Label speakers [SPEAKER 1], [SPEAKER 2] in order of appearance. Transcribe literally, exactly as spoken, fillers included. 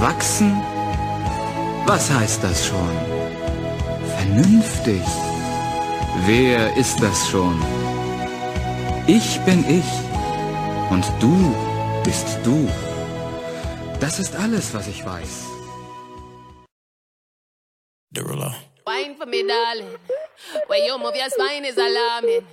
[SPEAKER 1] Erwachsen? Was heißt das schon? Vernünftig? Wer ist das schon? Ich bin ich und du bist du. Das ist alles, was ich weiß.
[SPEAKER 2] Wine for me, darling. Where you move your spine is alarming.